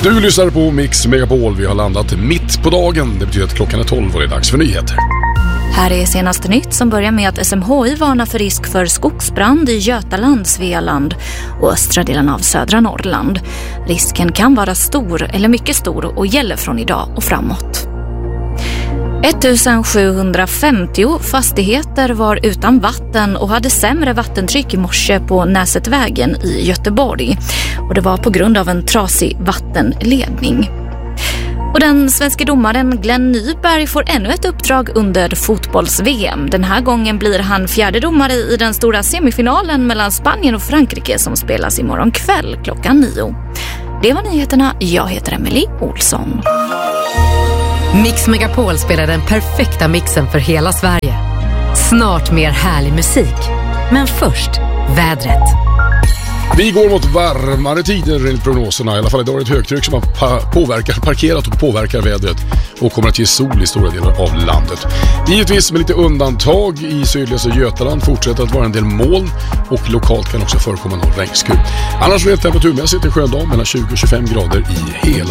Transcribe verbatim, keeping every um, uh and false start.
Du lyssnar på Mix Megapol. Vi har landat mitt på dagen. Det betyder att klockan är tolv och det är dags för nyheter. Här är senaste nytt som börjar med att S M H I varnar för risk för skogsbrand i Götaland, Svealand och östra delen av södra Norrland. Risken kan vara stor eller mycket stor och gäller från idag och framåt. ettusensjuhundrafemtio fastigheter var utan vatten och hade sämre vattentryck i morse på Näsetvägen i Göteborg. Och det var på grund av en trasig vattenledning. Och den svenska domaren Glenn Nyberg får ännu ett uppdrag under fotbolls-V M. Den här gången blir han fjärde domare i den stora semifinalen mellan Spanien och Frankrike som spelas imorgon kväll klockan nio. Det var nyheterna. Jag heter Emily Olsson. Mix Megapol spelar den perfekta mixen för hela Sverige. Snart mer härlig musik. Men först, vädret. Vi går mot varmare tider enligt prognoserna. I alla fall idag är det ett högtryck som har pa- påverkar, parkerat och påverkar vädret och kommer att ge sol i stora delar av landet. Givetvis med lite undantag i sydligaste Götaland fortsätter att vara en del moln och lokalt kan också förekomma någon regnskur. Annars är det temperaturmässigt en skön dag mellan tjugo och tjugofem grader i hela